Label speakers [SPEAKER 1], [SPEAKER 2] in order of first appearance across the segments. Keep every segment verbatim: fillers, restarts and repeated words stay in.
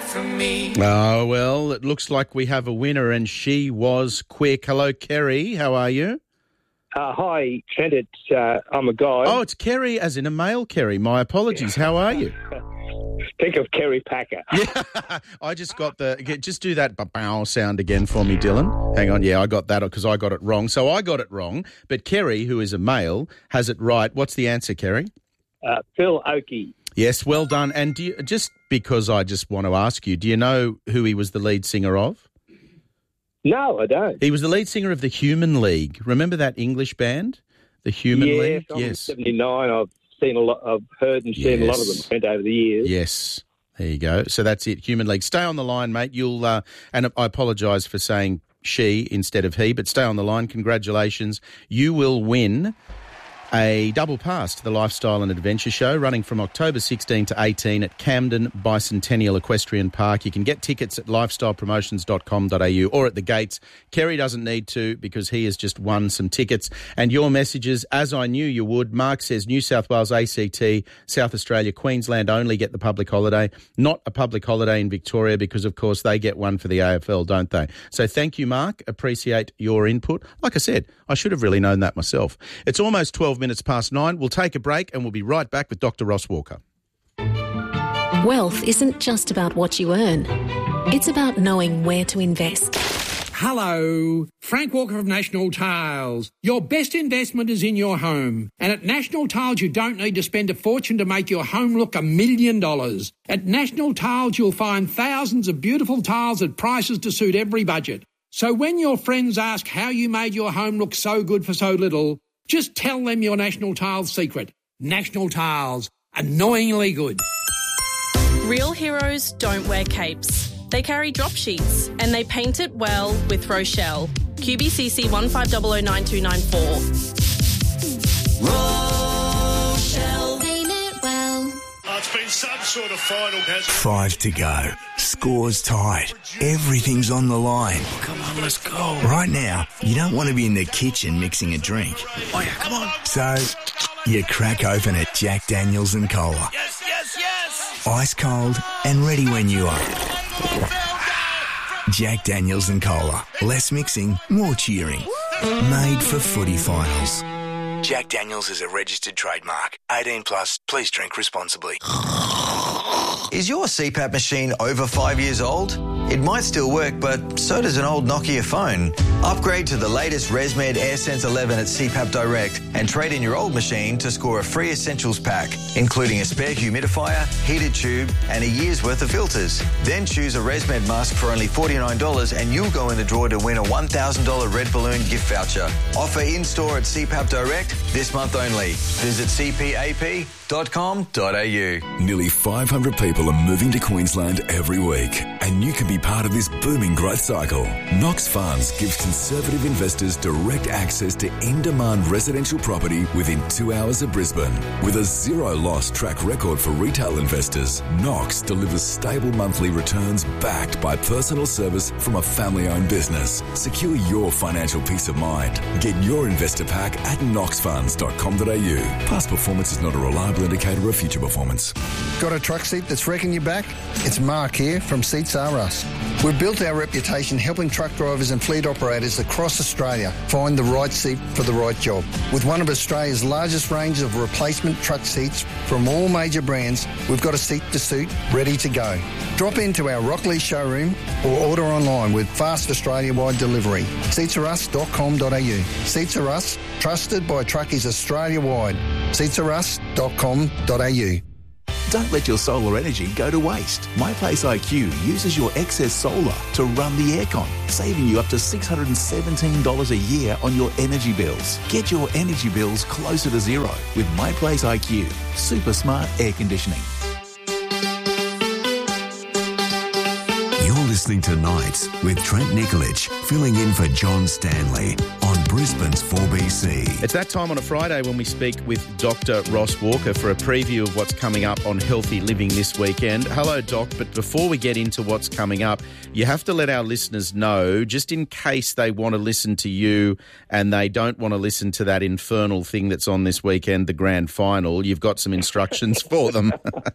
[SPEAKER 1] from me.
[SPEAKER 2] Oh, well, it looks like we have a winner, and she was quick. Hello, Kerry. How are you?
[SPEAKER 3] Uh, hi, Trent. It's, uh, I'm a guy.
[SPEAKER 2] Oh, it's Kerry, as in a male Kerry. My apologies. How are you?
[SPEAKER 3] Think of Kerry Packer.
[SPEAKER 2] Yeah, I just got the... Just do that ba-bow sound again for me, Dylan. Hang on. Yeah, I got that because I got it wrong. So I got it wrong, but Kerry, who is a male, has it right. What's the answer, Kerry?
[SPEAKER 3] Uh, Phil Oakey.
[SPEAKER 2] Yes, well done. And do you, just because I just want to ask you, do you know who he was the lead singer of?
[SPEAKER 3] No, I don't.
[SPEAKER 2] He was the lead singer of the Human League. Remember that English band, the Human
[SPEAKER 3] yes,
[SPEAKER 2] League?
[SPEAKER 3] I'm
[SPEAKER 2] Yes,
[SPEAKER 3] seventy-nine. I've seen a lot. I've heard and seen
[SPEAKER 2] yes.
[SPEAKER 3] a lot of them Trent, over the years.
[SPEAKER 2] Yes, there you go. So that's it, Human League. Stay on the line, mate. You'll uh, and I apologise for saying she instead of he, but stay on the line. Congratulations. You will win a double pass to the Lifestyle and Adventure Show running from October sixteenth to eighteenth at Camden Bicentennial Equestrian Park. You can get tickets at lifestyle promotions dot com dot a u or at the gates. Kerry doesn't need to because he has just won some tickets. And your messages, as I knew you would. Mark says New South Wales, A C T, South Australia, Queensland only get the public holiday, not a public holiday in Victoria because, of course, they get one for the A F L, don't they? So thank you, Mark. Appreciate your input. Like I said, I should have really known that myself. It's almost twelve minutes past nine. We'll take a break and we'll be right back with Doctor Ross Walker.
[SPEAKER 4] Wealth isn't just about what you earn. It's about knowing where to invest.
[SPEAKER 5] Hello, Frank Walker of National Tiles. Your best investment is in your home. And at National Tiles, you don't need to spend a fortune to make your home look a million dollars. At National Tiles, you'll find thousands of beautiful tiles at prices to suit every budget. So when your friends ask how you made your home look so good for so little, just tell them your National Tiles secret. National Tiles, annoyingly good.
[SPEAKER 6] Real heroes don't wear capes. They carry drop sheets and they paint it well with Rochelle. Q B C C one five zero zero nine two nine four.
[SPEAKER 1] Rochelle.
[SPEAKER 4] Paint it well.
[SPEAKER 7] Oh, it's been some sort of final, hasn't it?
[SPEAKER 8] Five to go. Score's tied. Everything's on the line.
[SPEAKER 7] Come on, let's go.
[SPEAKER 8] Right now, you don't want to be in the kitchen mixing a drink.
[SPEAKER 7] Oh, yeah, come on.
[SPEAKER 8] So, you crack open a Jack Daniels and Cola.
[SPEAKER 7] Yes, yes, yes.
[SPEAKER 8] Ice cold and ready when you are. Jack Daniels and Cola. Less mixing, more cheering. Made for footy finals. Jack Daniels is a registered trademark. eighteen plus, please drink responsibly.
[SPEAKER 9] Is your C PAP machine over five years old? It might still work, but so does an old Nokia phone. Upgrade to the latest ResMed AirSense eleven at C PAP Direct and trade in your old machine to score a free essentials pack, including a spare humidifier, heated tube, and a year's worth of filters. Then choose a ResMed mask for only forty-nine dollars and you'll go in the draw to win a one thousand dollars Red Balloon gift voucher. Offer in-store at C PAP Direct this month only. Visit c p a p dot com dot a u.
[SPEAKER 10] Nearly five hundred people are moving to Queensland every week, and you can be part of this booming growth cycle. Knox Funds gives conservative investors direct access to in-demand residential property within two hours of Brisbane. With a zero-loss track record for retail investors, Knox delivers stable monthly returns backed by personal service from a family-owned business. Secure your financial peace of mind. Get your investor pack at knox funds dot com dot a u. Past performance is not a reliable indicator of future performance.
[SPEAKER 11] Got a truck seat that's wrecking your back? It's Mark here from Seats R Us. We've built our reputation helping truck drivers and fleet operators across Australia find the right seat for the right job. With one of Australia's largest range of replacement truck seats from all major brands, we've got a seat to suit ready to go. Drop into our Rockley showroom or order online with fast Australia-wide delivery. seats r us dot com dot a u. Seats R Us, trusted by truckies Australia-wide. seats r us dot com dot a u.
[SPEAKER 12] Don't let your solar energy go to waste. MyPlace I Q uses your excess solar to run the aircon, saving you up to six hundred seventeen dollars a year on your energy bills. Get your energy bills closer to zero with MyPlace I Q. Super smart air conditioning.
[SPEAKER 13] You're listening to Nights with Trent Nikolic, filling in for John Stanley on
[SPEAKER 10] Brisbane's four B C.
[SPEAKER 2] It's that time on a Friday when we speak with Doctor Ross Walker for a preview of what's coming up on Healthy Living this weekend. Hello, Doc, but before we get into what's coming up, you have to let our listeners know, just in case they want to listen to you and they don't want to listen to that infernal thing that's on this weekend, the grand final, you've got some instructions for them.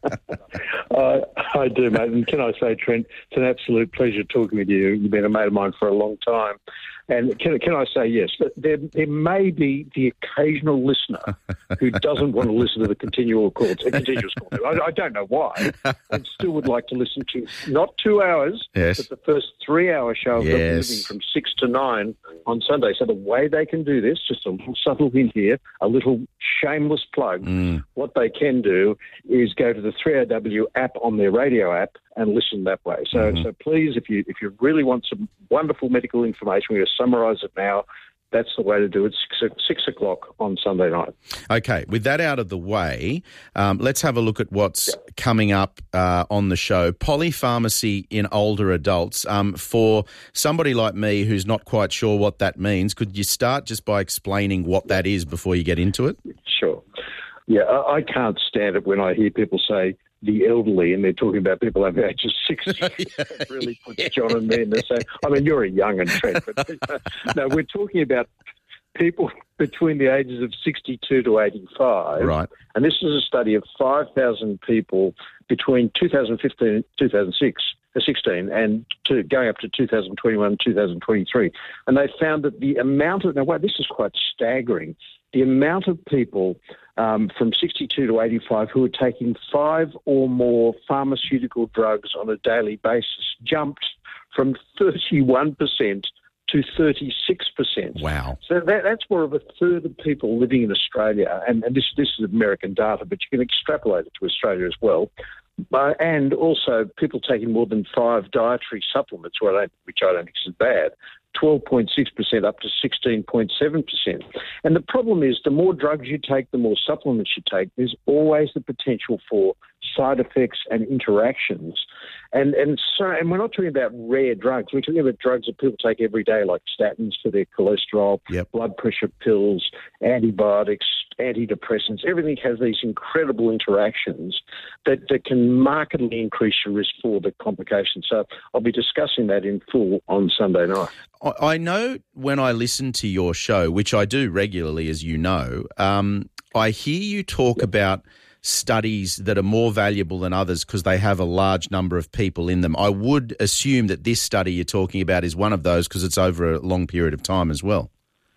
[SPEAKER 3] uh, I do, mate. And can I say, Trent, it's an absolute pleasure talking with you. You've been a mate of mine for a long time. And can, can I say, yes, there, there may be the occasional listener who doesn't want to listen to the continual calls, uh, continuous calls. I, I don't know why, and still would like to listen to not two hours,
[SPEAKER 2] yes.
[SPEAKER 3] but the first three-hour show of
[SPEAKER 2] yes.
[SPEAKER 3] Healthy Living from six to nine on Sunday. So the way they can do this, just a little subtle hint here, a little shameless plug,
[SPEAKER 2] mm.
[SPEAKER 3] what they can do is go to the three R W app on their radio app and listen that way. So,
[SPEAKER 2] mm-hmm.
[SPEAKER 3] so please, if you if you really want some wonderful medical information, we're going to summarise it now. That's the way to do it, six, six o'clock on Sunday night.
[SPEAKER 2] Okay, with that out of the way, um, let's have a look at what's yeah. coming up uh, on the show. Polypharmacy in older adults. Um, for somebody like me who's not quite sure what that means, could you start just by explaining what that is before you get into it?
[SPEAKER 3] Sure. Yeah, I, I can't stand it when I hear people say the elderly, and they're talking about people over the age of sixty.
[SPEAKER 2] yeah,
[SPEAKER 3] It really puts
[SPEAKER 2] yeah.
[SPEAKER 3] John and me in the same. I mean, you're a young and Trent, but uh, no, we're talking about people between the ages of sixty-two to eighty-five.
[SPEAKER 2] Right.
[SPEAKER 3] And this is a study of five thousand people between two thousand fifteen and two thousand sixteen and to, going up to two thousand twenty-one and two thousand twenty-three. And they found that the amount of, now, wow, this is quite staggering, the amount of people um, from sixty-two to eighty-five who are taking five or more pharmaceutical drugs on a daily basis jumped from thirty-one percent to thirty-six percent.
[SPEAKER 2] Wow.
[SPEAKER 3] So that, that's more of a third of people living in Australia, and, and this, this is American data, but you can extrapolate it to Australia as well. Uh, and also people taking more than five dietary supplements, which I don't, which I don't think is bad, twelve point six percent up to sixteen point seven percent. And the problem is the more drugs you take, the more supplements you take, there's always the potential for side effects and interactions. And and so and we're not talking about rare drugs. We're talking about drugs that people take every day, like statins for their cholesterol,
[SPEAKER 2] yep.
[SPEAKER 3] blood pressure pills, antibiotics, antidepressants. Everything has these incredible interactions that, that can markedly increase your risk for the complications. So I'll be discussing that in full on Sunday night.
[SPEAKER 2] I know when I listen to your show, which I do regularly, as you know, um, I hear you talk yep. about studies that are more valuable than others because they have a large number of people in them. I would assume that this study you're talking about is one of those because it's over a long period of time as well.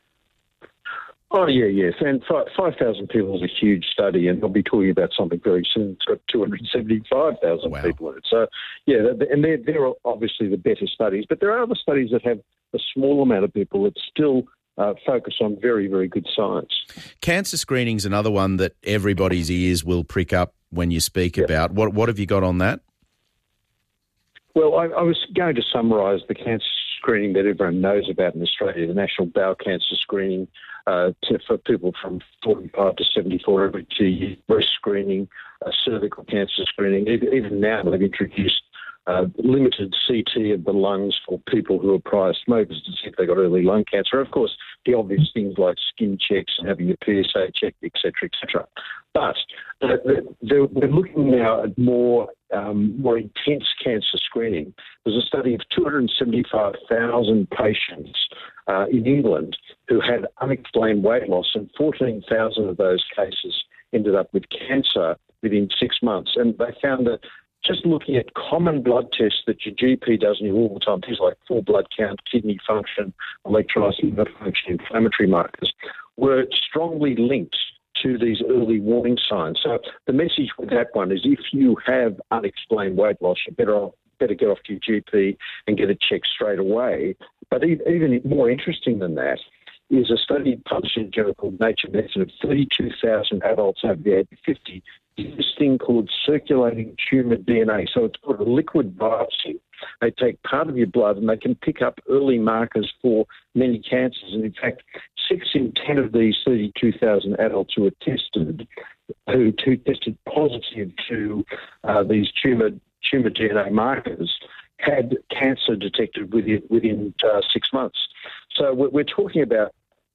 [SPEAKER 3] Oh, yeah, yes. And five thousand people is a huge study, and I'll be talking about something very soon. It's got two hundred seventy-five thousand
[SPEAKER 2] wow. people
[SPEAKER 3] in it. So, yeah, and they're, they're obviously the better studies. But there are other studies that have a small amount of people that still uh, focus on very, very good science.
[SPEAKER 2] Cancer screening is another one that everybody's ears will prick up when you speak yep. about. What, what have you got on that?
[SPEAKER 3] Well, I, I was going to summarise the cancer screening that everyone knows about in Australia, the National Bowel Cancer Screening uh, to, for people from forty-five to seventy-four every two years, breast screening, uh, cervical cancer screening. Even, even now they've introduced uh, limited C T of the lungs for people who are prior smokers to see if they've got early lung cancer. Of course, the obvious things like skin checks and having your P S A checked, et cetera, et cetera. But uh, they're, they're looking now at more um, more intense cancer screening. There's a study of two hundred seventy-five thousand patients uh, in England who had unexplained weight loss, and fourteen thousand of those cases ended up with cancer within six months. And they found that just looking at common blood tests that your G P does in you all the time, things like full blood count, kidney function, electrolytes, liver function, inflammatory markers, were strongly linked to these early warning signs. So the message with that one is if you have unexplained weight loss, you better off, better get off to your G P and get it checked straight away. But even more interesting than that is a study published in a journal called Nature Medicine of thirty-two thousand adults over the age of fifty. This thing called circulating tumour D N A. So it's called a liquid biopsy. They take part of your blood and they can pick up early markers for many cancers. And in fact, six in ten of these thirty-two thousand adults who were tested, who, who tested positive to uh, these tumour tumour D N A markers, had cancer detected within within uh, six months. So we're, we're talking about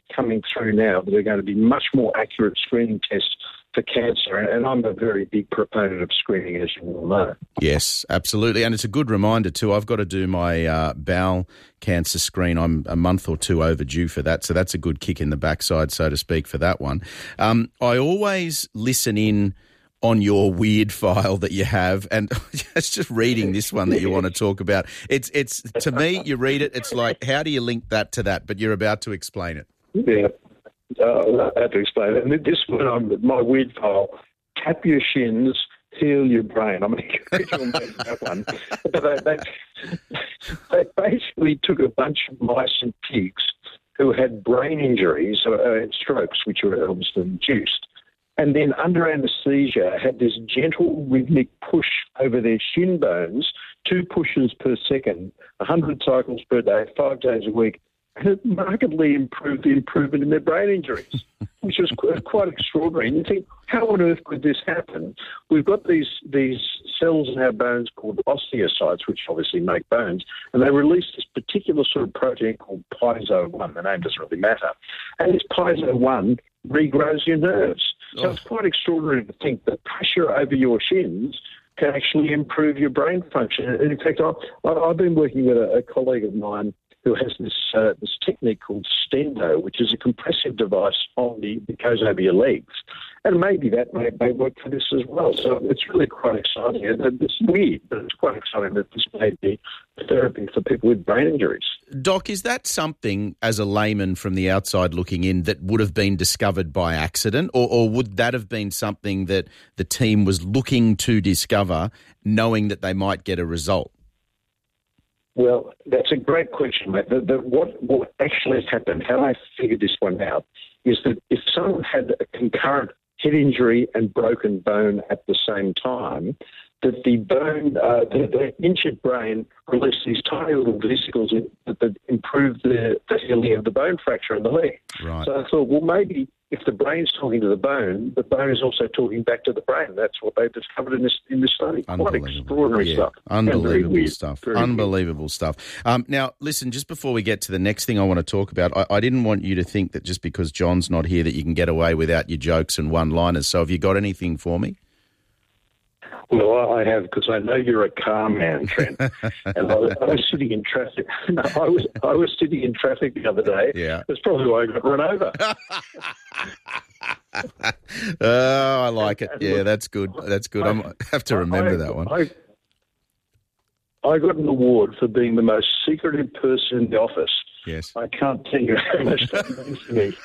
[SPEAKER 3] coming through now that are going to be much more accurate screening tests for cancer, and I'm a very big proponent of screening, as you all know.
[SPEAKER 2] Yes, absolutely, and it's a good reminder too. I've got to do my uh, bowel cancer screen. I'm a month or two overdue for that, so that's a good kick in the backside, so to speak, for that one. Um, I always listen in on your weird file that you have, and it's just reading this one that you want to talk about. It's it's to me, you read it, it's like, how do you link that to that? But you're about to explain it.
[SPEAKER 3] Yeah. Uh, I have to explain it. And this one, on my weird file, tap your shins, heal your brain. I'm going to get on that one. But they, they, they basically took a bunch of mice and pigs who had brain injuries uh, and strokes, which were obviously induced, and then under anaesthesia had this gentle rhythmic push over their shin bones, two pushes per second, one hundred cycles per day, five days a week, and it markedly improved the improvement in their brain injuries, which was quite, quite extraordinary. And you think, how on earth could this happen? We've got these these cells in our bones called osteocytes, which obviously make bones, and they release this particular sort of protein called piezo one. The name doesn't really matter. And this piezo one regrows your nerves. So oh. It's quite extraordinary to think that pressure over your shins can actually improve your brain function. And in fact, I, I've been working with a, a colleague of mine who has this uh, this technique called Stendo, which is a compressive device on the that goes over your legs. And maybe that may, may work for this as well. So it's really quite exciting. It's weird, but it's quite exciting that this may be therapy for people with brain injuries.
[SPEAKER 2] Doc, is that something, as a layman from the outside looking in, that would have been discovered by accident, or, or would that have been something that the team was looking to discover, knowing that they might get a result?
[SPEAKER 3] Well, that's a great question, mate. The, the, what, what actually happened, how I figured this one out, is that if someone had a concurrent head injury and broken bone at the same time, that the bone, uh, the, the injured brain released these tiny little vesicles that, that improve the, the healing of the bone fracture in the leg.
[SPEAKER 2] Right.
[SPEAKER 3] So I thought, well, maybe if the brain's talking to the bone, the bone is also talking back to the brain. That's what they've discovered in this in this study. Quite extraordinary
[SPEAKER 2] yeah.
[SPEAKER 3] stuff.
[SPEAKER 2] Unbelievable stuff.
[SPEAKER 3] Very
[SPEAKER 2] Unbelievable weird. stuff. Um, now, listen, just before we get to the next thing I want to talk about, I, I didn't want you to think that just because John's not here that you can get away without your jokes and one-liners. So have you got anything for me?
[SPEAKER 3] Well, I have, because I know you're a car man, Trent. And I, I was sitting in traffic. No, I was I was sitting in traffic the other day.
[SPEAKER 2] Yeah.
[SPEAKER 3] That's probably why I got run over.
[SPEAKER 2] Oh, I like it. Yeah, that's good. That's good. I, I have to remember
[SPEAKER 3] I,
[SPEAKER 2] that one.
[SPEAKER 3] I, I got an award for being the most secretive person in the office.
[SPEAKER 2] Yes.
[SPEAKER 3] I can't tell you how much that means to me.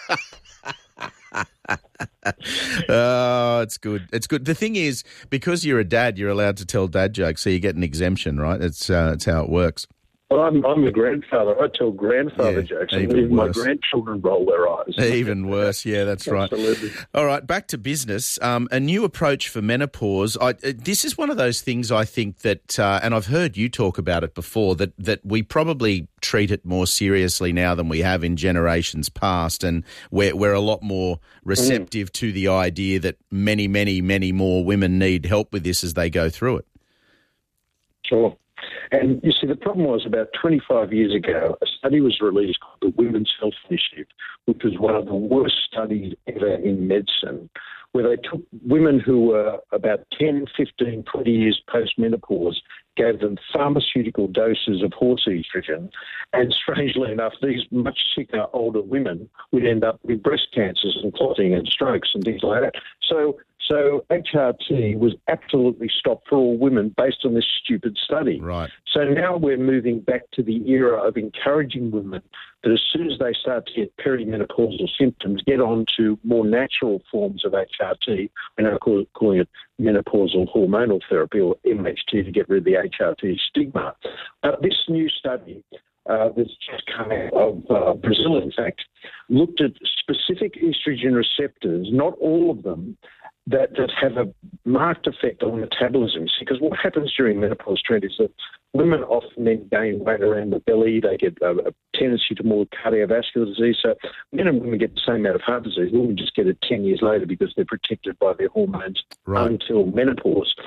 [SPEAKER 2] Oh, it's good. It's good. The thing is, because you're a dad, you're allowed to tell dad jokes, so you get an exemption, right? It's uh, it's how it works.
[SPEAKER 3] Well, I'm, I'm a grandfather. I tell grandfather
[SPEAKER 2] yeah,
[SPEAKER 3] jokes,
[SPEAKER 2] even
[SPEAKER 3] and even my
[SPEAKER 2] worse.
[SPEAKER 3] grandchildren roll their eyes.
[SPEAKER 2] Even worse. Yeah, that's right.
[SPEAKER 3] Absolutely.
[SPEAKER 2] All right, back to business. Um, a new approach for menopause. I, uh, this is one of those things I think that, uh, and I've heard you talk about it before, that, that we probably treat it more seriously now than we have in generations past, and we're, we're a lot more receptive mm. to the idea that many, many, many more women need help with this as they go through it.
[SPEAKER 3] Sure. And you see, the problem was about twenty-five years ago, a study was released called the Women's Health Initiative, which was one of the worst studies ever in medicine, where they took women who were about ten, fifteen, twenty years post-menopause, gave them pharmaceutical doses of horse estrogen, and strangely enough, these much sicker older women would end up with breast cancers and clotting and strokes and things like that. So So H R T was absolutely stopped for all women based on this stupid study.
[SPEAKER 2] Right.
[SPEAKER 3] So now we're moving back to the era of encouraging women that as soon as they start to get perimenopausal symptoms, get on to more natural forms of H R T. We're now call, calling it menopausal hormonal therapy, or M H T, to get rid of the H R T stigma. Uh, this new study Uh, that's just come out of uh, Brazil, in fact, looked at specific estrogen receptors, not all of them, that, that have a marked effect on metabolism. Because what happens during menopause, Trent, is that women often then gain weight around the belly. They get a, a tendency to more cardiovascular disease. So men and women get the same amount of heart disease. Women just get it ten years later because they're protected by their hormones
[SPEAKER 2] right.
[SPEAKER 3] until menopause.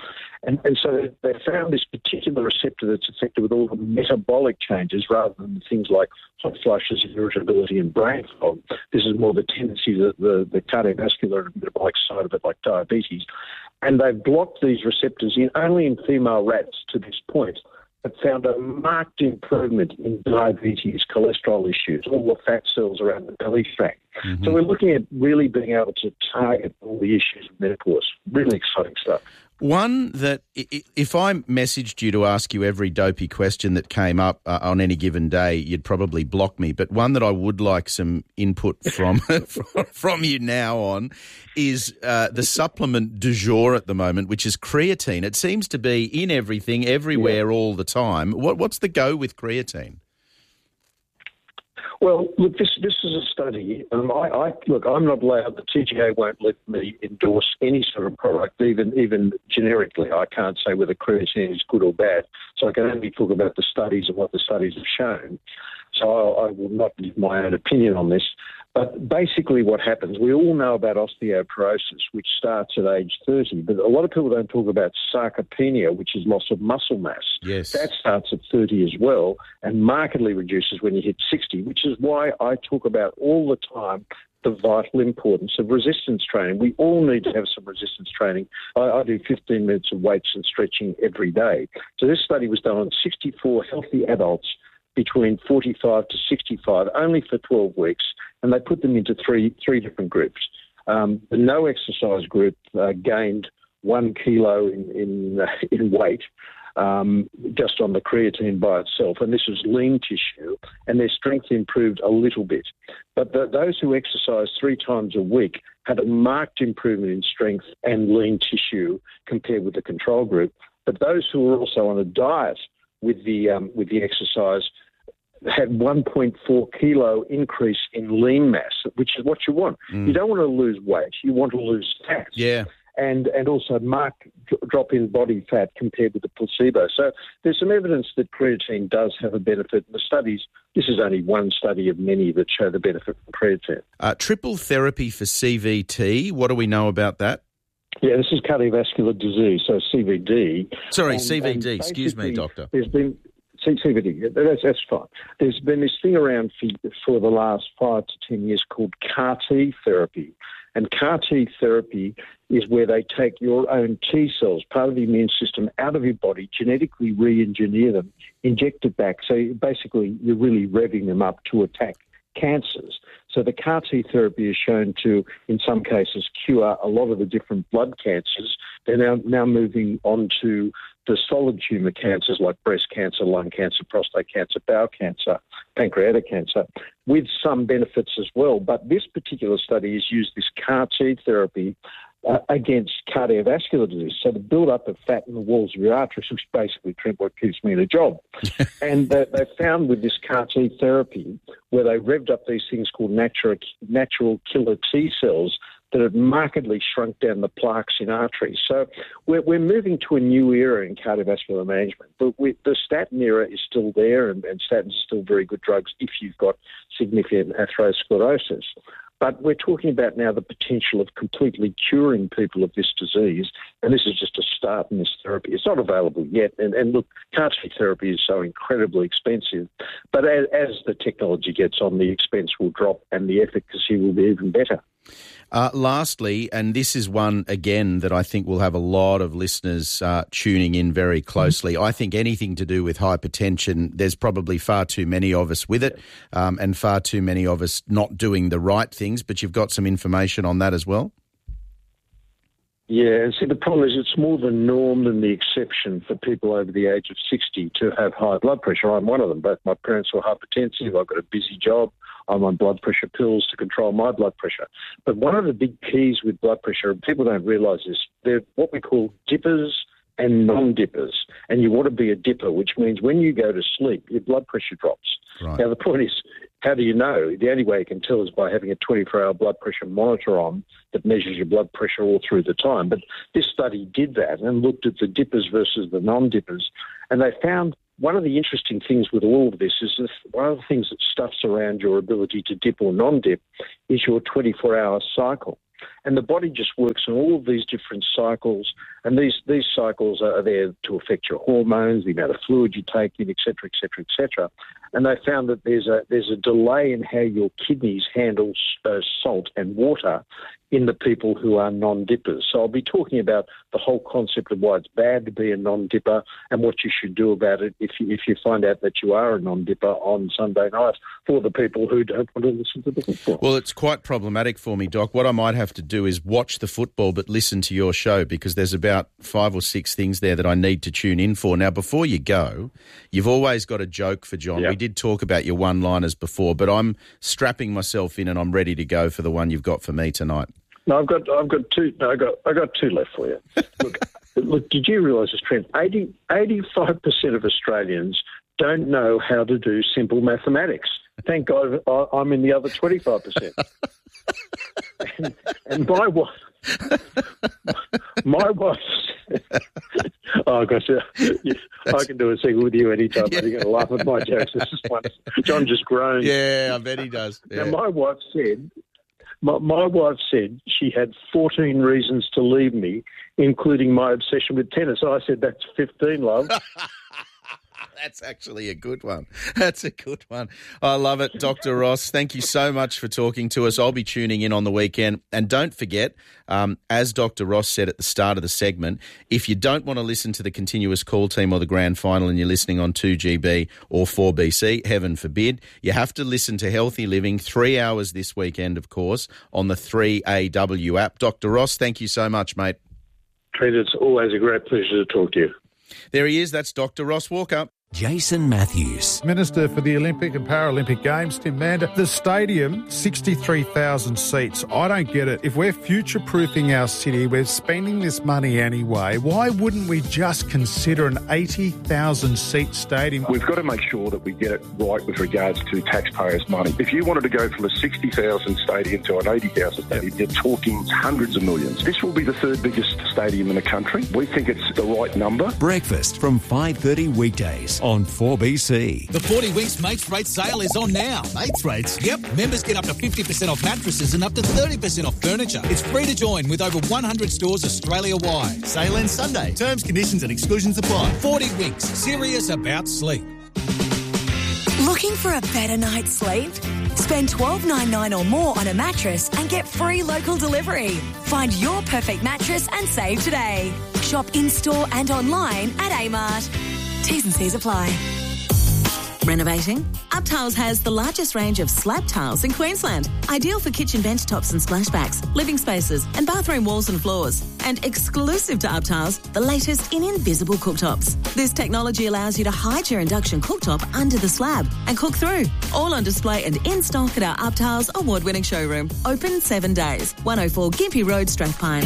[SPEAKER 3] And, and so they found this particular receptor that's affected with all the metabolic changes rather than things like hot flushes, irritability, and brain fog. This is more the tendency, the, the, the cardiovascular and metabolic side of it, like diabetes. And they've blocked these receptors in only in female rats to this point, but found a marked improvement in diabetes, cholesterol issues, all the fat cells around the belly fat. Mm-hmm. So we're looking at really being able to target all the issues of menopause. Really exciting stuff.
[SPEAKER 2] One that, if I messaged you to ask you every dopey question that came up uh, on any given day, you'd probably block me. But one that I would like some input from from you now on is uh, the supplement du jour at the moment, which is creatine. It seems to be in everything, everywhere, yeah. all the time. What, what's the go with creatine?
[SPEAKER 3] Well, look, this this is a study. Um, I, I look, I'm not allowed. The T G A won't let me endorse any sort of product, even even generically. I can't say whether creatine is good or bad. So I can only talk about the studies and what the studies have shown. So I, I will not give my own opinion on this. But basically what happens, we all know about osteoporosis, which starts at age thirty, but a lot of people don't talk about sarcopenia, which is loss of muscle mass.
[SPEAKER 2] Yes.
[SPEAKER 3] That starts at thirty as well and markedly reduces when you hit sixty, which is why I talk about all the time the vital importance of resistance training. We all need to have some resistance training. I, I do fifteen minutes of weights and stretching every day. So this study was done on sixty-four healthy adults between forty-five to sixty-five, only for twelve weeks, and they put them into three three different groups. Um, the no exercise group uh, gained one kilo in in, uh, in weight um, just on the creatine by itself, and this was lean tissue, and their strength improved a little bit. But the, those who exercised three times a week had a marked improvement in strength and lean tissue compared with the control group. But those who were also on a diet with the um, with the exercise had one point four kilo increase in lean mass, which is what you want. Mm. You don't want to lose weight. You want to lose fat.
[SPEAKER 2] Yeah.
[SPEAKER 3] And and also marked drop in body fat compared with the placebo. So there's some evidence that creatine does have a benefit. In the studies, this is only one study of many that show the benefit from creatine.
[SPEAKER 2] Uh, triple therapy for C V T. What do we know about that?
[SPEAKER 3] Yeah, this is cardiovascular disease, so C V D.
[SPEAKER 2] Sorry,
[SPEAKER 3] and,
[SPEAKER 2] C V D. Excuse me, doctor.
[SPEAKER 3] There's been C V D. That's, that's fine. There's been this thing around for, for the last five to ten years called C A R T therapy, and C A R T therapy is where they take your own T cells, part of the immune system, out of your body, genetically re-engineer them, inject it back. So basically, you're really revving them up to attack cancers. So the C A R T therapy is shown to, in some cases, cure a lot of the different blood cancers. They're now, now moving on to the solid tumour cancers like breast cancer, lung cancer, prostate cancer, bowel cancer, pancreatic cancer, with some benefits as well. But this particular study has used this C A R T therapy uh, against cardiovascular disease. So the build-up of fat in the walls of your arteries, which basically, Trent, what keeps me in a job. And they, they found with this C A R T therapy, where they revved up these things called natural, natural killer T cells, that had markedly shrunk down the plaques in arteries. So we're, we're moving to a new era in cardiovascular management. But we, the statin era is still there, and, and statins are still very good drugs if you've got significant atherosclerosis. But we're talking about now the potential of completely curing people of this disease, and this is just a start in this therapy. It's not available yet, and, and look, C A R T therapy is so incredibly expensive, but as, as the technology gets on, the expense will drop and the efficacy will be even better.
[SPEAKER 2] Uh, lastly, and this is one, again, that I think will have a lot of listeners uh, tuning in very closely. Mm-hmm. I think anything to do with hypertension, there's probably far too many of us with it um, and far too many of us not doing the right things, but you've got some information on that as well?
[SPEAKER 3] Yeah, and see, the problem is it's more the norm than the exception for people over the age of sixty to have high blood pressure. I'm one of them. Both my parents were hypertensive. I've got a busy job. I'm on blood pressure pills to control my blood pressure. But one of the big keys with blood pressure, and people don't realise this, they're what we call dippers and non-dippers. And you want to be a dipper, which means when you go to sleep, your blood pressure drops.
[SPEAKER 2] Right.
[SPEAKER 3] Now, the point is, how do you know? The only way you can tell is by having a twenty-four hour blood pressure monitor on that measures your blood pressure all through the time. But this study did that and looked at the dippers versus the non-dippers. And they found one of the interesting things with all of this is that one of the things that stuffs around your ability to dip or non-dip is your twenty-four hour cycle. And the body just works on all of these different cycles, and these, these cycles are there to affect your hormones, the amount of fluid you take in, et cetera, et cetera, et cetera. And they found that there's a there's a delay in how your kidneys handle uh, salt and water in the people who are non-dippers. So I'll be talking about the whole concept of why it's bad to be a non-dipper and what you should do about it if you, if you find out that you are a non-dipper on Sunday night for the people who don't want to listen to the football.
[SPEAKER 2] Well, it's quite problematic for me, Doc. What I might have to do is watch the football but listen to your show, because there's about five or six things there that I need to tune in for. Now, before you go, you've always got a joke for John.
[SPEAKER 3] Yep.
[SPEAKER 2] We did talk about your one-liners before, but I'm strapping myself in and I'm ready to go for the one you've got for me tonight.
[SPEAKER 3] No, I've got, I've got two. No, I got, I got two left for you. Look, look. Did you realise this, Trent? eighty, eighty-five percent of Australians don't know how to do simple mathematics. Thank God I, I'm in the other twenty-five percent. and, and my wife, my wife. Oh gosh, yeah, I can do a single with you anytime. Yeah. But you're going to laugh at my jokes. This is one. John just groaned.
[SPEAKER 2] Yeah, I bet he does. Yeah.
[SPEAKER 3] Now, my wife said. My, my wife said she had fourteen reasons to leave me, including my obsession with tennis. I said, that's fifteen, love.
[SPEAKER 2] That's actually a good one. That's a good one. I love it. Doctor Ross, thank you so much for talking to us. I'll be tuning in on the weekend. And don't forget, um, as Doctor Ross said at the start of the segment, if you don't want to listen to the continuous call team or the grand final and you're listening on two G B or four B C, heaven forbid, you have to listen to Healthy Living, three hours this weekend, of course, on the three A W app. Doctor Ross, thank you so much, mate.
[SPEAKER 3] Trent, it's always a great pleasure to talk to you.
[SPEAKER 2] There he is. That's Doctor Ross Walker.
[SPEAKER 13] Jason Matthews.
[SPEAKER 14] Minister for the Olympic and Paralympic Games, Tim Mander. The stadium, sixty-three thousand seats. I don't get it. If we're future-proofing our city, we're spending this money anyway, why wouldn't we just consider an eighty thousand seat stadium?
[SPEAKER 15] We've got to make sure that we get it right with regards to taxpayers' money. If you wanted to go from a sixty thousand stadium to an eighty thousand stadium, you're talking hundreds of millions. This will be the third biggest stadium in the country. We think it's the right number.
[SPEAKER 13] Breakfast from five thirty weekdays on four B C.
[SPEAKER 16] The forty Winks Mates Rate sale is on now. Mates Rates? Yep. Members get up to fifty percent off mattresses and up to thirty percent off furniture. It's free to join with over one hundred stores Australia-wide. Sale ends Sunday. Terms, conditions and exclusions apply. forty Winks. Serious about sleep.
[SPEAKER 17] Looking for a better night's sleep? Spend twelve dollars ninety-nine or more on a mattress and get free local delivery. Find your perfect mattress and save today. Shop in-store and online at Amart. T's and C's apply. Renovating? UpTiles has the largest range of slab tiles in Queensland. Ideal for kitchen bench tops and splashbacks, living spaces and bathroom walls and floors. And exclusive to UpTiles, the latest in invisible cooktops. This technology allows you to hide your induction cooktop under the slab and cook through. All on display and in stock at our UpTiles award-winning showroom. Open seven days. one oh four Gympie Road, Strathpine.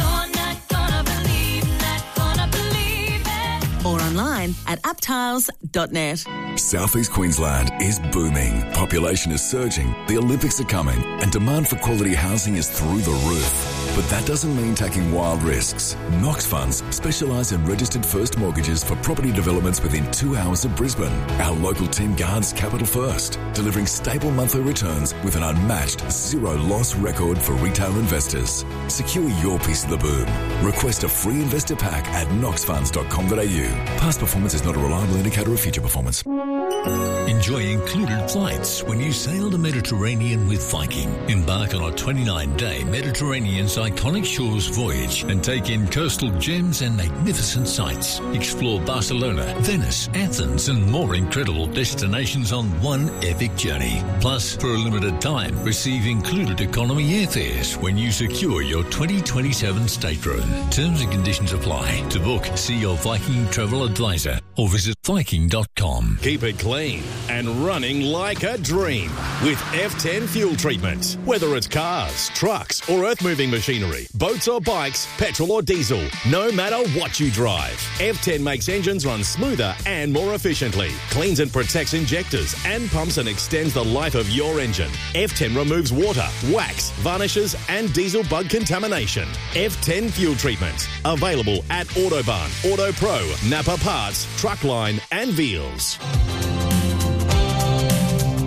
[SPEAKER 17] Or online at up tiles dot net.
[SPEAKER 10] Southeast Queensland is booming. Population is surging, the Olympics are coming, and demand for quality housing is through the roof. But that doesn't mean taking wild risks. Knox Funds specialise in registered first mortgages for property developments within two hours of Brisbane. Our local team guards capital first, delivering stable monthly returns with an unmatched zero loss record for retail investors. Secure your piece of the boom. Request a free investor pack at knox funds dot com dot a u. Past performance is not a reliable indicator of future performance.
[SPEAKER 18] Enjoy included flights when you sail the Mediterranean with Viking. Embark on a twenty-nine day Mediterranean's iconic shores voyage and take in coastal gems and magnificent sights. Explore Barcelona, Venice, Athens and more incredible destinations on one epic journey. Plus, for a limited time, receive included economy airfares when you secure your twenty twenty-seven stateroom. Terms and conditions apply. To book, see your Viking travel advisor or visit viking dot com.
[SPEAKER 19] Keep it clean and running like a dream with F ten fuel treatment. Whether it's cars, trucks or earth-moving machinery, boats or bikes, petrol or diesel, no matter what you drive, F ten makes engines run smoother and more efficiently, cleans and protects injectors and pumps and extends the life of your engine. F ten removes water, wax, varnishes and diesel bug contamination. F ten fuel treatment. Available at Autobarn, Auto Pro, Napa Parts, Truckline and Veals.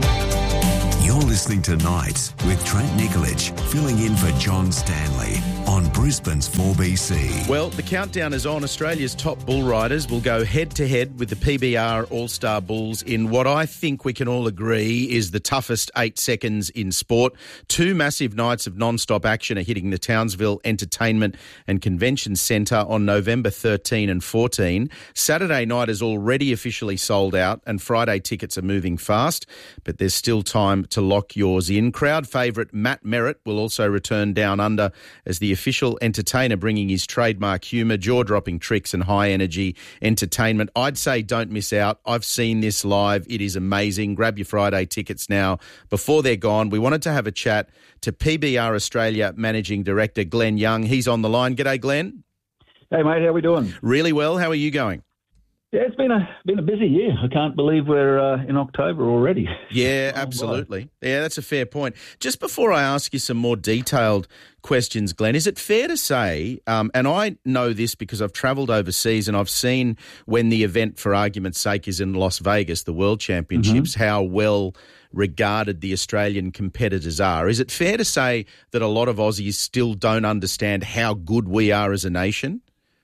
[SPEAKER 13] You're listening to Nights with Trent Nikolic, filling in for John Stanley on
[SPEAKER 10] on Brisbane's four B C.
[SPEAKER 2] Well, the countdown is on. Australia's top bull riders will go head-to-head with the P B R All-Star Bulls in what I think we can all agree is the toughest eight seconds in sport. Two massive nights of non-stop action are hitting the Townsville Entertainment and Convention Centre on November thirteen and fourteen. Saturday night is already officially sold out and Friday tickets are moving fast, but there's still time to lock yours in. Crowd favourite Matt Merritt will also return down under as the official entertainer, bringing his trademark humour, jaw-dropping tricks and high-energy entertainment. I'd say don't miss out. I've seen this live. It is amazing. Grab your Friday tickets now before they're gone. We wanted to have a chat to P B R Australia Managing Director Glenn Young. He's on the line. G'day, Glenn.
[SPEAKER 20] Hey, mate. How are we doing?
[SPEAKER 2] Really well. How are you going?
[SPEAKER 20] Yeah, it's been a been a busy year. I can't believe we're uh, in October already.
[SPEAKER 2] Yeah, absolutely. Yeah, that's a fair point. Just before I ask you some more detailed questions, Glenn, is it fair to say, um, and I know this because I've travelled overseas and I've seen when the event, for argument's sake, is in Las Vegas, the World Championships, mm-hmm. how well regarded the Australian competitors are. Is it fair to say that a lot of Aussies still don't understand how good we are as a nation?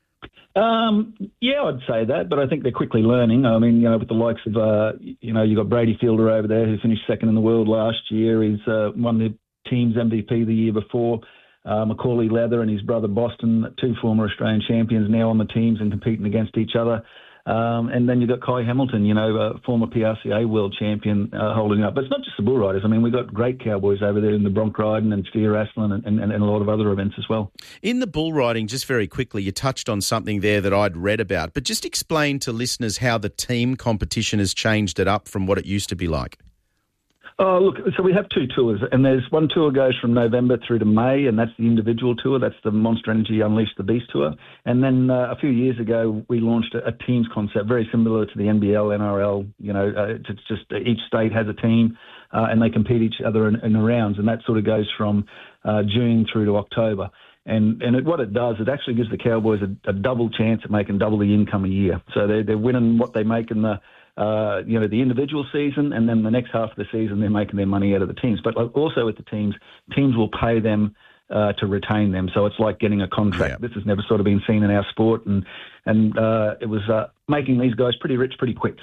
[SPEAKER 20] Um, yeah, I'd say that, but I think they're quickly learning. I mean, you know, with the likes of, uh, you know, you've got Brady Fielder over there who finished second in the world last year. He's uh, won the team's M V P the year before. Uh, Macaulay Leather and his brother Boston, two former Australian champions now on the teams and competing against each other. Um, and then you've got Kai Hamilton, you know, uh, former P R C A world champion, uh, holding up. But it's not just the bull riders. I mean, we've got great cowboys over there in the bronc riding and steer wrestling and, and, and a lot of other events as well.
[SPEAKER 2] In the bull riding, just very quickly, you touched on something there that I'd read about. But just explain to listeners how the team competition has changed it up from what it used to be like.
[SPEAKER 20] Oh, look, so we have two tours, and there's one tour goes from November through to May, and that's the individual tour. That's the Monster Energy Unleash the Beast tour. And then uh, a few years ago, we launched a, a teams concept, very similar to the N B L, N R L. You know, uh, it's just each state has a team, uh, and they compete each other in, in the rounds, and that sort of goes from uh, June through to October. And and it, what it does, it actually gives the Cowboys a, a double chance at making double the income a year. So they're, they're winning what they make in the Uh, you know, the individual season, and then the next half of the season they're making their money out of the teams. But also with the teams, teams will pay them uh, to retain them. So it's like getting a contract. Yeah. This has never sort of been seen in our sport, and and uh, it was uh, making these guys pretty rich pretty quick.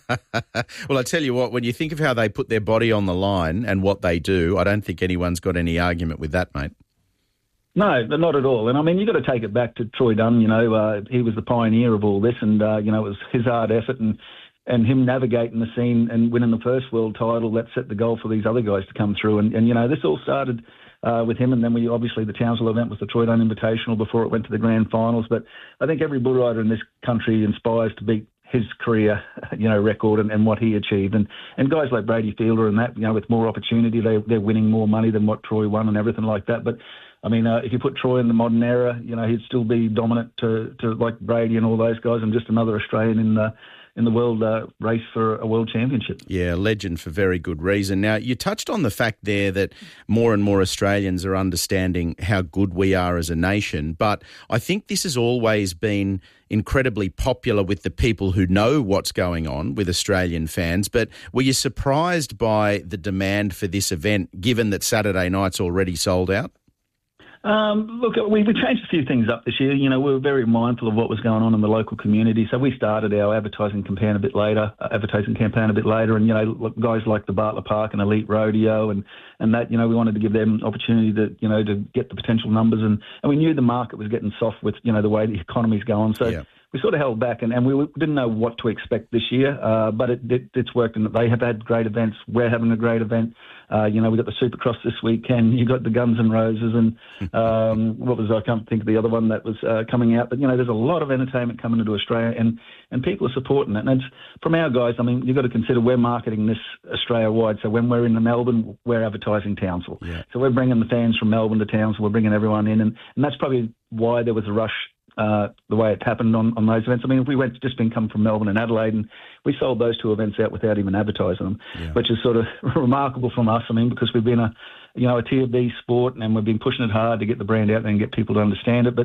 [SPEAKER 2] Well, I tell you what, when you think of how they put their body on the line and what they do, I don't think anyone's got any argument with that, mate.
[SPEAKER 20] No, not at all. And, I mean, you've got to take it back to Troy Dunn. You know, uh, he was the pioneer of all this, and, uh, you know, it was his hard effort and and him navigating the scene and winning the first world title that set the goal for these other guys to come through. And, and you know, this all started uh, with him, and then we obviously the Townsville event was the Troy Dunn Invitational before it went to the grand finals. But I think every bull rider in this country inspires to beat his career, you know, record and, and what he achieved. And and guys like Brady Fielder and that, you know, with more opportunity, they, they're winning more money than what Troy won and everything like that. But I mean, uh, if you put Troy in the modern era, you know, he'd still be dominant to, to like Brady and all those guys, and just another Australian in the in the world uh, race for a world championship.
[SPEAKER 2] Yeah, legend for very good reason. Now, you touched on the fact there that more and more Australians are understanding how good we are as a nation, but I think this has always been incredibly popular with the people who know what's going on with Australian fans. But were you surprised by the demand for this event, given that Saturday night's already sold out?
[SPEAKER 20] Um, look, we, we changed a few things up this year. You know, we were very mindful of what was going on in the local community. So we started our advertising campaign a bit later, uh, advertising campaign a bit later. And, you know, guys like the Bartlett Park and Elite Rodeo and, and that, you know, we wanted to give them opportunity to, you know, to get the potential numbers. And, and we knew the market was getting soft with, you know, the way the economy's going. So yeah. we sort of held back, and, and we didn't know what to expect this year, uh, but it, it, it's worked, and they have had great events. We're having a great event. Uh, you know, we got the Supercross this weekend. You got the Guns N' Roses, and um, what was I can't think of the other one that was uh, coming out. But you know, there's a lot of entertainment coming into Australia, and, and people are supporting it. And it's from our guys. I mean, you've got to consider we're marketing this Australia wide. So when we're in the Melbourne, we're advertising Townsville. Yeah. So we're bringing the fans from Melbourne to Townsville. We're bringing everyone in, and, and that's probably why there was a rush. Uh, the way it happened on, on those events. I mean, if we went just been come from Melbourne and Adelaide, and we sold those two events out without even advertising them, yeah. which is sort of remarkable from us. I mean, because we've been a, you know, a tier B sport, and we've been pushing it hard to get the brand out there and get people to understand it. But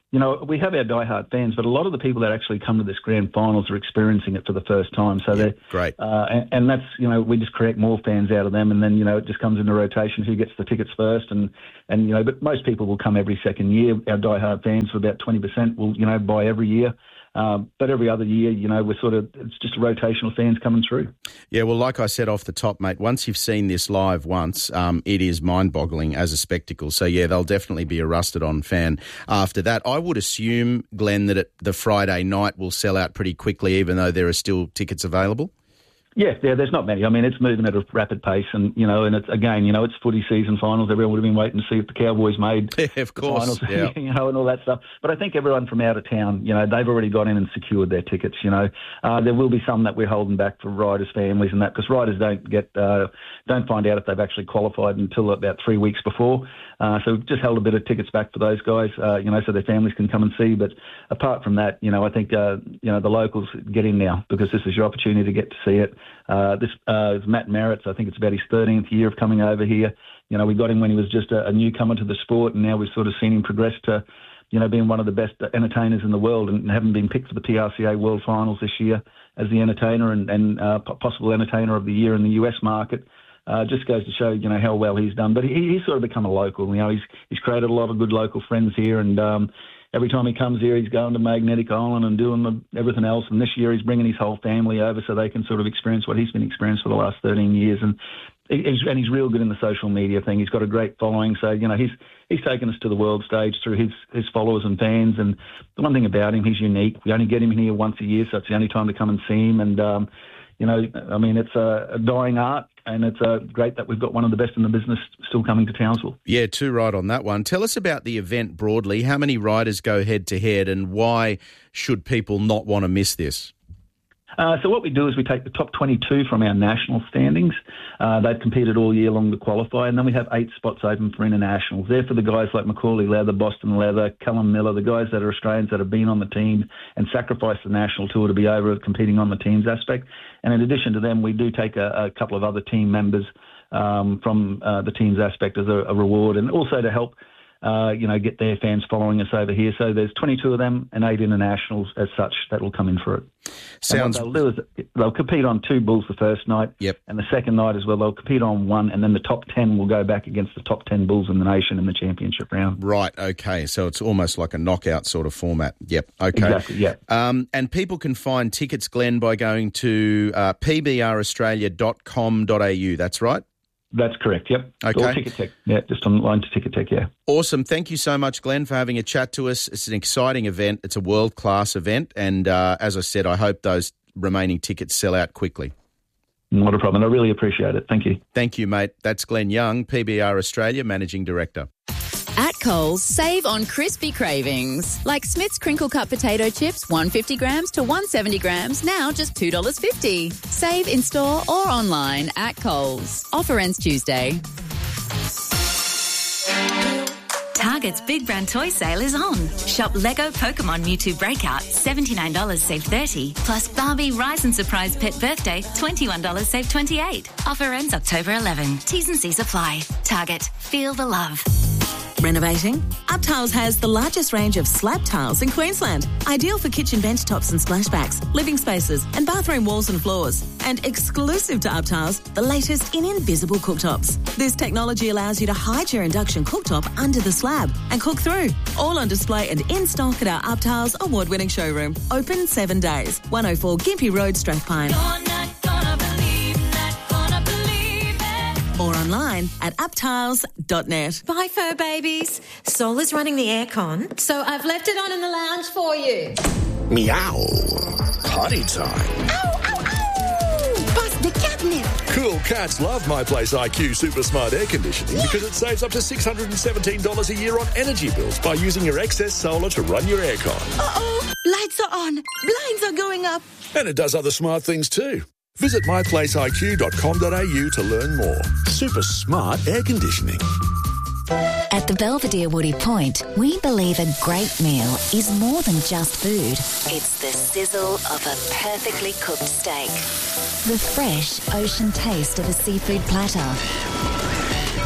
[SPEAKER 20] you know, we have our diehard fans, but a lot of the people that actually come to this grand finals are experiencing it for the first time. So they're
[SPEAKER 2] great.
[SPEAKER 20] Uh, and, and that's, you know, we just create more fans out of them, and then, you know, it just comes into rotation who gets the tickets first. And, and you know, but most people will come every second year. Our diehard fans, for about twenty percent, will, you know, buy every year. Um, but every other year, you know, we're sort of, it's just rotational fans coming through.
[SPEAKER 2] Yeah, well, like I said off the top, mate, once you've seen this live once, um, it is mind-boggling as a spectacle. So, yeah, they'll definitely be a rusted-on fan after that. I would assume, Glenn, that it, the Friday night will sell out pretty quickly, even though there are still tickets available.
[SPEAKER 20] Yeah, yeah, there's not many. I mean, it's moving at a rapid pace, and you know, and it's again, you know, it's footy season finals. Everyone would have been waiting to see if the Cowboys made
[SPEAKER 2] yeah, of course,
[SPEAKER 20] the finals, yeah. you know, and all that stuff. But I think everyone from out of town, you know, they've already got in and secured their tickets. You know, uh, there will be some that we're holding back for riders' families and that, because riders don't get uh, don't find out if they've actually qualified until about three weeks before. Uh, so we've just held a bit of tickets back for those guys, uh, you know, so their families can come and see. But apart from that, you know, I think, uh, you know, the locals get in now, because this is your opportunity to get to see it. Uh, this uh, is Matt Merritt's. I think it's about his thirteenth year of coming over here. You know, we got him when he was just a, a newcomer to the sport, and now we've sort of seen him progress to, you know, being one of the best entertainers in the world, and having been picked for the P R C A World Finals this year as the entertainer and, and uh, possible entertainer of the year in the U S market. Uh, just goes to show, you know, how well he's done. But he, he's sort of become a local. You know, he's he's created a lot of good local friends here, and um, every time he comes here, he's going to Magnetic Island and doing the, everything else. And this year, he's bringing his whole family over so they can sort of experience what he's been experiencing for the last thirteen years. And he's, and he's real good in the social media thing. He's got a great following. So, you know, he's he's taken us to the world stage through his, his followers and fans. And the one thing about him, he's unique. We only get him here once a year, so it's the only time to come and see him. And, um, you know, I mean, it's a, a dying art. And it's uh, great that we've got one of the best in the business still coming to Townsville.
[SPEAKER 2] Yeah, too right on that one. Tell us about the event broadly. How many riders go head-to-head, and why should people not want to miss this?
[SPEAKER 20] Uh, so what we do is we take the top twenty-two from our national standings. Uh, they've competed all year long to qualify, and then we have eight spots open for internationals. They're for the guys like Macaulay Leather, Boston Leather, Callum Miller, the guys that are Australians that have been on the team and sacrificed the national tour to be over competing on the teams aspect. And in addition to them, we do take a, a couple of other team members um, from uh, the teams aspect as a, a reward, and also to help Uh, you know, get their fans following us over here. So there's twenty-two of them and eight internationals as such that will come in for it.
[SPEAKER 2] Sounds.
[SPEAKER 20] And what they'll do is they'll compete on two bulls the first night.
[SPEAKER 2] Yep.
[SPEAKER 20] And the second night as well, they'll compete on one, and then the top ten will go back against the top ten bulls in the nation in the championship round.
[SPEAKER 2] Right, okay. So it's almost like a knockout sort of format. Yep, okay.
[SPEAKER 20] Exactly, yeah.
[SPEAKER 2] Um, and people can find tickets, Glenn, by going to uh, p b r australia dot com dot a u. That's right?
[SPEAKER 20] That's correct, yep.
[SPEAKER 2] Okay.
[SPEAKER 20] Or Ticketek, yeah, just online to Ticketek, yeah.
[SPEAKER 2] Awesome. Thank you so much, Glenn, for having a chat to us. It's an exciting event. It's a world-class event. And uh, as I said, I hope those remaining tickets sell out quickly.
[SPEAKER 20] Not a problem. I really appreciate it. Thank you.
[SPEAKER 2] Thank you, mate. That's Glenn Young, P B R Australia Managing Director.
[SPEAKER 21] At Coles, save on crispy cravings. Like Smith's Crinkle Cut Potato Chips, one hundred fifty grams to one hundred seventy grams, now just two dollars fifty. Save in-store or online at Coles. Offer ends Tuesday.
[SPEAKER 17] Target's Big Brand Toy Sale is on. Shop Lego Pokemon Mewtwo Breakout, seventy-nine dollars save thirty dollars. Plus Barbie Rise and Surprise Pet Birthday, twenty-one dollars save twenty-eight dollars. Offer ends October eleventh. T's and C's apply. Target. Feel the love.
[SPEAKER 22] Renovating? UpTiles has the largest range of slab tiles in Queensland. Ideal for kitchen bench tops and splashbacks, living spaces and bathroom walls and floors. And exclusive to UpTiles, the latest in invisible cooktops. This technology allows you to hide your induction cooktop under the slab and cook through. All on display and in stock at our UpTiles award-winning showroom. Open seven days. one oh four Gympie Road, Strathpine. Or online at uptiles dot net.
[SPEAKER 23] Bye, fur babies. Sol is running the aircon, so I've left it on in the lounge for you.
[SPEAKER 7] Meow. Potty time.
[SPEAKER 23] Ow, ow, ow! Bust the catnip.
[SPEAKER 19] Cool cats love My Place I Q Super Smart Air Conditioning because it saves up to six hundred seventeen dollars a year on energy bills by using your excess solar to run your aircon.
[SPEAKER 22] Uh-oh, lights are on, blinds are going up.
[SPEAKER 19] And it does other smart things too. Visit my place I Q dot com dot a u to learn more. Super smart air conditioning.
[SPEAKER 24] At the Belvedere Woody Point, we believe a great meal is more than just food. It's the sizzle of a perfectly cooked steak, the fresh ocean taste of a seafood platter,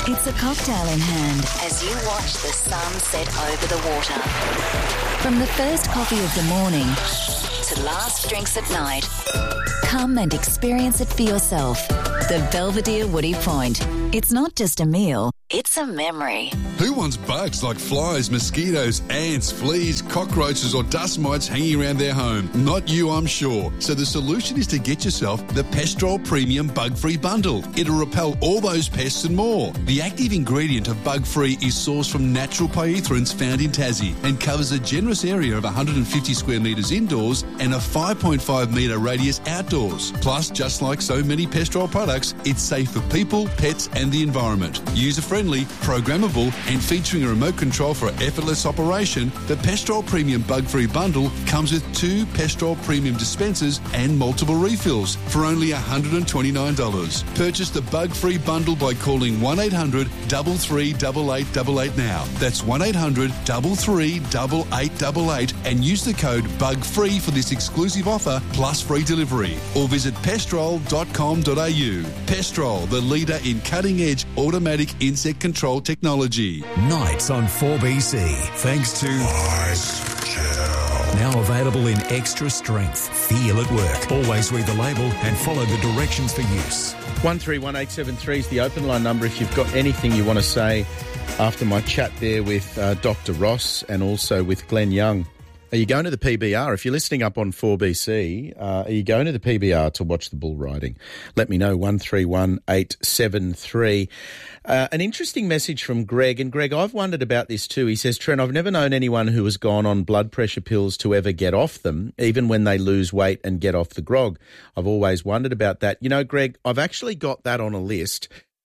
[SPEAKER 24] It's a cocktail in hand as you watch the sun set over the water. From the first coffee of the morning to last drinks at night, come and experience it for yourself. The Belvedere Woody Point. It's not just a meal, it's a memory.
[SPEAKER 1] Who wants bugs like flies, mosquitoes, ants, fleas, cockroaches or dust mites hanging around their home? Not you, I'm sure. So the solution is to get yourself the Pestrol Premium Bug-Free Bundle. It'll repel all those pests and more. The active ingredient of Bug-Free is sourced from natural pyrethroids found in Tassie and covers a generous area of one hundred fifty square metres indoors and a five point five metre radius outdoors. Plus, just like so many Pestrol products, it's safe for people, pets and the environment. User-friendly, programmable and featuring a remote control for effortless operation, the Pestrol Premium Bug-Free Bundle comes with two Pestrol Premium dispensers and multiple refills for only one hundred twenty-nine dollars. Purchase the Bug-Free Bundle by calling one eight hundred, three three eight eight eight eight now. That's one eight hundred, three three eight eight eight eight and use the code BUGFREE for this exclusive offer plus free delivery. Or visit pestrol dot com dot a u. Pestrol, the leader in cutting-edge automatic insect control technology.
[SPEAKER 13] Nights on four B C, thanks to Ice Gel. Now available in extra strength. Feel at work. Always read the label and follow the directions for use.
[SPEAKER 2] one three one eight seven three is the open line number if you've got anything you want to say after my chat there with uh, Doctor Ross and also with Glenn Young. Are you going to the P B R? If you're listening up on four B C, uh, are you going to the P B R to watch the bull riding? Let me know, one three one eight seven three. Uh, an interesting message from Greg, and Greg, I've wondered about this too. He says, Trent, I've never known anyone who has gone on blood pressure pills to ever get off them, even when they lose weight and get off the grog. I've always wondered about that. You know, Greg, I've actually got that on a list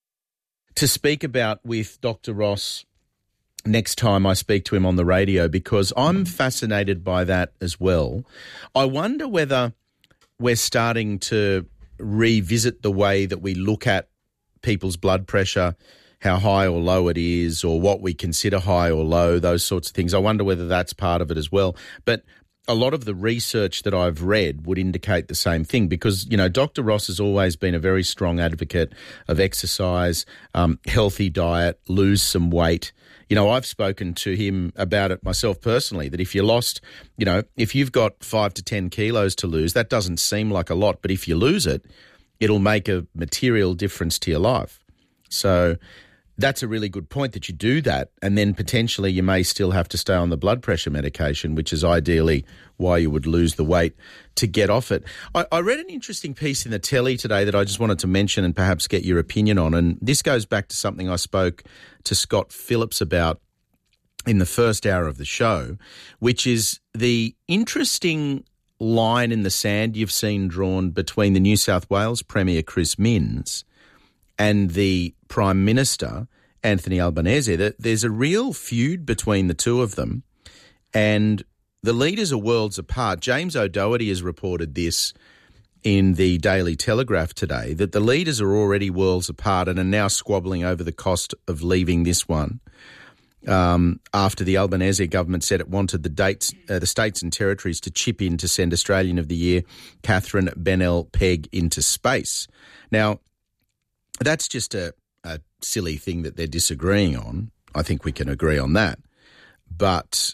[SPEAKER 2] to speak about with Doctor Ross next time I speak to him on the radio, because I'm fascinated by that as well. I wonder whether we're starting to revisit the way that we look at people's blood pressure, how high or low it is, or what we consider high or low, those sorts of things. I wonder whether that's part of it as well. But a lot of the research that I've read would indicate the same thing because, you know, Doctor Ross has always been a very strong advocate of exercise, um, healthy diet, lose some weight. You know, I've spoken to him about it myself personally, that if you lost, you know, if you've got five to ten kilos to lose, that doesn't seem like a lot, but if you lose it, it'll make a material difference to your life. So that's a really good point that you do that, and then potentially you may still have to stay on the blood pressure medication, which is ideally why you would lose the weight to get off it. I, I read an interesting piece in the telly today that I just wanted to mention and perhaps get your opinion on, and this goes back to something I spoke to Scott Phillips about in the first hour of the show, which is the interesting line in the sand you've seen drawn between the New South Wales Premier Chris Minns and the Prime Minister, Anthony Albanese. That there's a real feud between the two of them, and the leaders are worlds apart. James O'Doherty has reported this in the Daily Telegraph today, that the leaders are already worlds apart and are now squabbling over the cost of leaving this one. Um, after the Albanese government said it wanted the dates, uh, the states and territories to chip in to send Australian of the Year Catherine Bennell-Pegg into space. Now, that's just a, a silly thing that they're disagreeing on. I think we can agree on that. But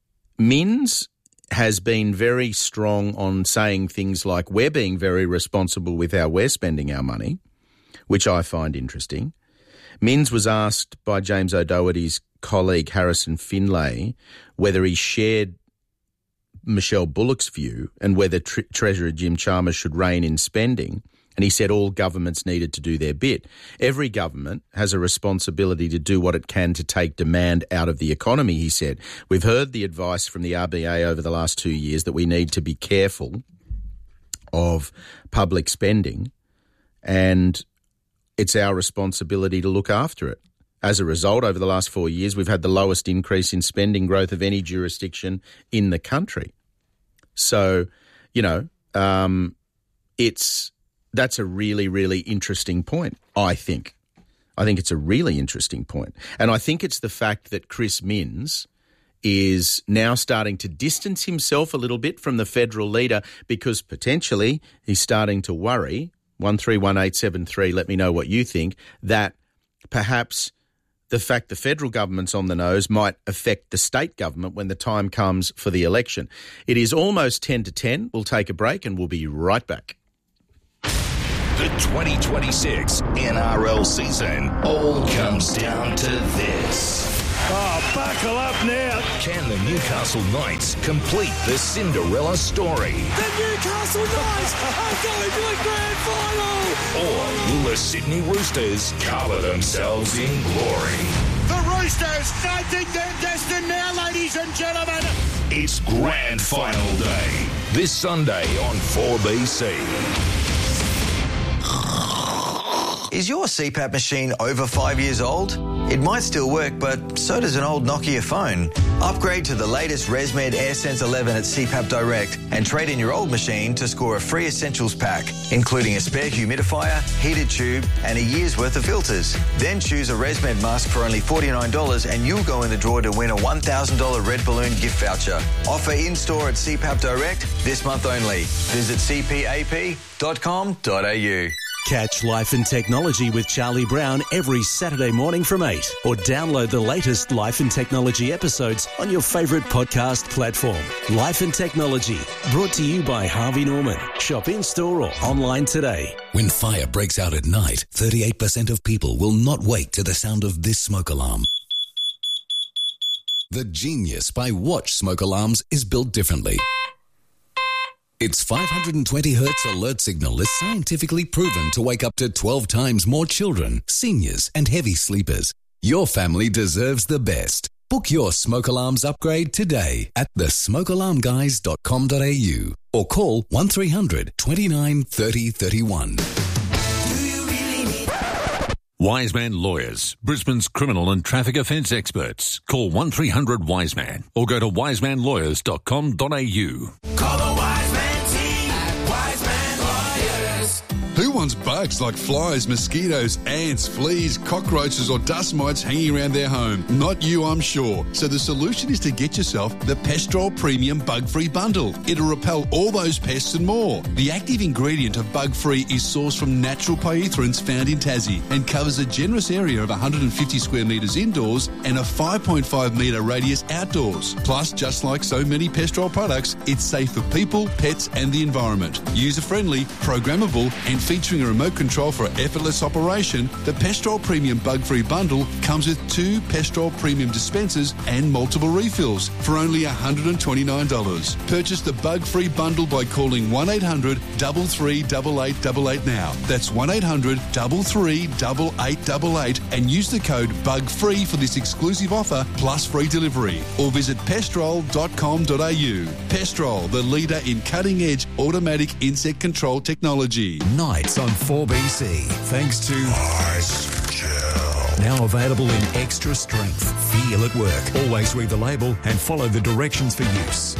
[SPEAKER 2] Minns has been very strong on saying things like we're being very responsible with how we're spending our money, which I find interesting. Minns was asked by James O'Doherty's colleague Harrison Finlay whether he shared Michelle Bullock's view and whether Tre- Treasurer Jim Chalmers should rein in spending. And he said all governments needed to do their bit. Every government has a responsibility to do what it can to take demand out of the economy, he said. We've heard the advice from the R B A over the last two years that we need to be careful of public spending, and it's our responsibility to look after it. As a result, over the last four years, we've had the lowest increase in spending growth of any jurisdiction in the country. So, you know, um, it's... That's a really, really interesting point, I think. I think it's a really interesting point. And I think it's the fact that Chris Minns is now starting to distance himself a little bit from the federal leader because potentially he's starting to worry, one three one eight seven three, let me know what you think, that perhaps the fact the federal government's on the nose might affect the state government when the time comes for the election. It is almost ten to ten. We'll take a break and we'll be right back.
[SPEAKER 4] The twenty twenty-six N R L season all comes down to this.
[SPEAKER 5] Oh, buckle up now.
[SPEAKER 4] Can the Newcastle Knights complete the Cinderella story?
[SPEAKER 5] The Newcastle Knights are going to a grand final.
[SPEAKER 4] Or will the Sydney Roosters cover themselves in glory?
[SPEAKER 5] The Roosters, I think they're destined now, ladies and gentlemen.
[SPEAKER 4] It's grand final day. This Sunday on four B C.
[SPEAKER 9] Is your C PAP machine over five years old? It might still work, but so does an old Nokia phone. Upgrade to the latest ResMed AirSense eleven at C PAP Direct and trade in your old machine to score a free essentials pack, including a spare humidifier, heated tube and a year's worth of filters. Then choose a ResMed mask for only forty-nine dollars and you'll go in the draw to win a one thousand dollars Red Balloon gift voucher. Offer in-store at C PAP Direct this month only. Visit c p a p dot com dot a u.
[SPEAKER 6] Catch Life and Technology with Charlie Brown every Saturday morning from eight, or download the latest Life and Technology episodes on your favourite podcast platform. Life and Technology, brought to you by Harvey Norman. Shop in-store or online today.
[SPEAKER 10] When fire breaks out at night, thirty-eight percent of people will not wake to the sound of this smoke alarm. The Genius by Watch smoke alarms is built differently. Its five hundred twenty hertz alert signal is scientifically proven to wake up to twelve times more children, seniors and heavy sleepers. Your family deserves the best. Book your smoke alarms upgrade today at the smoke alarm guys dot com dot a u or call one three hundred twenty-nine thirty thirty-one.
[SPEAKER 8] Wiseman Lawyers, Brisbane's criminal and traffic offence experts. Call one three hundred Wiseman or go to wiseman lawyers dot com dot a u.
[SPEAKER 5] Call the Wiseman team at Wiseman Lawyers.
[SPEAKER 1] Who wants bugs like flies, mosquitoes, ants, fleas, cockroaches or dust mites hanging around their home? Not you, I'm sure. So the solution is to get yourself the Pestrol Premium Bug-Free Bundle. It'll repel all those pests and more. The active ingredient of Bug-Free is sourced from natural pyrethroins found in Tassie and covers a generous area of one hundred fifty square metres indoors and a five point five metre radius outdoors. Plus, just like so many Pestrol products, it's safe for people, pets and the environment. User-friendly, programmable and featuring a remote control for effortless operation, the Pestrol Premium Bug-Free Bundle comes with two Pestrol Premium dispensers and multiple refills for only one hundred twenty-nine dollars. Purchase the Bug-Free Bundle by calling one eight hundred three three eight eight eight eight now. That's one eight hundred three three eight eight eight eight and use the code BUGFREE for this exclusive offer plus free delivery. Or visit pestrol dot com dot a u. Pestrol, the leader in cutting-edge automatic insect control technology.
[SPEAKER 13] Nights on four B C, thanks to Ice Gel. Now available in extra strength. Feel at work. Always read the label and follow the directions for use.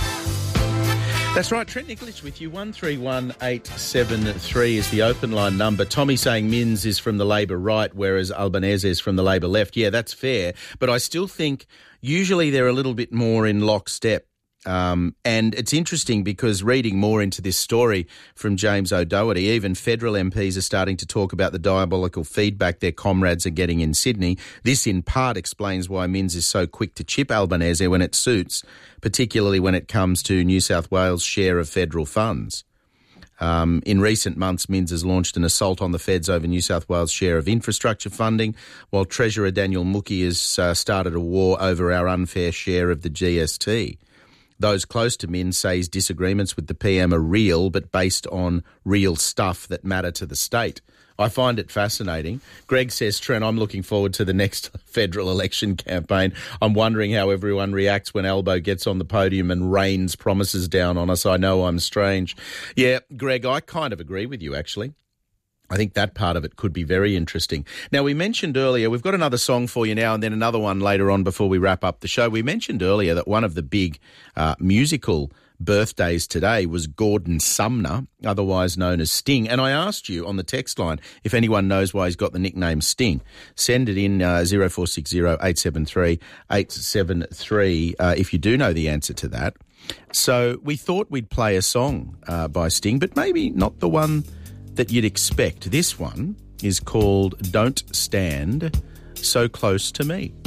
[SPEAKER 2] That's right, Trent Nicholas with you. one three one eight seven three is the open line number. Tommy saying Minns is from the Labor right, whereas Albanese is from the Labor left. Yeah, that's fair, but I still think usually they're a little bit more in lockstep. Um, and it's interesting because reading more into this story from James O'Doherty, even federal M Ps are starting to talk about the diabolical feedback their comrades are getting in Sydney. This in part explains why Minns is so quick to chip Albanese when it suits, particularly when it comes to New South Wales' share of federal funds. Um, in recent months, Minns has launched an assault on the feds over New South Wales' share of infrastructure funding, while Treasurer Daniel Mookie has uh, started a war over our unfair share of the G S T. Those close to Minns say his disagreements with the P M are real, but based on real stuff that matter to the state. I find it fascinating. Greg says, Trent, I'm looking forward to the next federal election campaign. I'm wondering how everyone reacts when Albo gets on the podium and rains promises down on us. I know I'm strange. Yeah, Greg, I kind of agree with you, actually. I think that part of it could be very interesting. Now, we mentioned earlier, we've got another song for you now and then another one later on before we wrap up the show. We mentioned earlier that one of the big uh, musical birthdays today was Gordon Sumner, otherwise known as Sting. And I asked you on the text line if anyone knows why he's got the nickname Sting. Send it in uh, zero four six zero eight seven three eight seven three uh, if you do know the answer to that. So we thought we'd play a song uh, by Sting, but maybe not the one that you'd expect. This one is called Don't Stand so close to me.